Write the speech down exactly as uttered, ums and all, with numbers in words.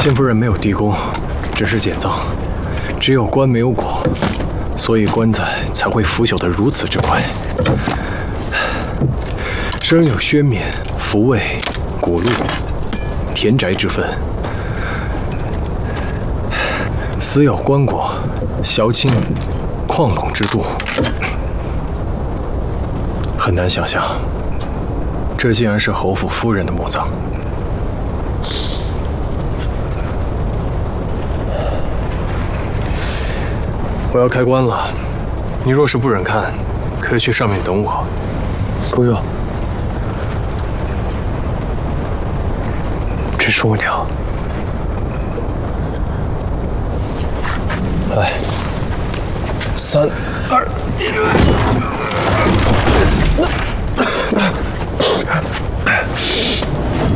谢夫人没有地宫，只是捡葬，只有棺没有椁，所以棺材才会腐朽得如此之快。生有宣冕、福位、古禄、田宅之分，死有棺椁、萧青、矿垄之度。很难想象，这竟然是侯府夫人的墓葬。 我要开棺了，你若是不忍看，可以去上面等我。 不用， 只说了。来，三二一。